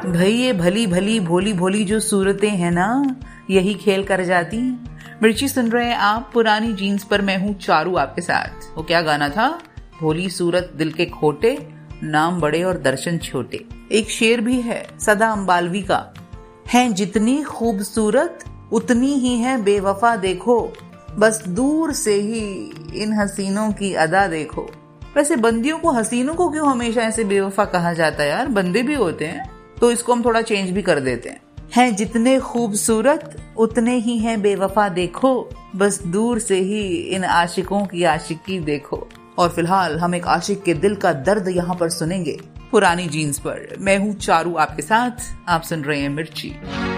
भाई ये भली भली भोली भोली जो सूरतें हैं ना, यही खेल कर जाती हैं। मिर्ची सुन रहे हैं आप पुरानी जीन्स पर, मैं हूँ चारू आपके साथ। वो क्या गाना था? भोली सूरत दिल के खोटे, नाम बड़े और दर्शन छोटे। एक शेर भी है सदा अम्बालवी का, है जितनी खूबसूरत उतनी ही है बेवफा देखो, बस दूर से ही इन हसीनों की अदा देखो। वैसे बंदियों को, हसीनों को क्यों हमेशा ऐसे बेवफा कहा जाता है यार? बंदे भी होते हैं, तो इसको हम थोड़ा चेंज भी कर देते हैं जितने खूबसूरत उतने ही हैं बेवफा देखो, बस दूर से ही इन आशिकों की आशिकी देखो। और फिलहाल हम एक आशिक के दिल का दर्द यहाँ पर सुनेंगे पुरानी जीन्स पर। मैं हूँ चारू आपके साथ, आप सुन रहे हैं मिर्ची।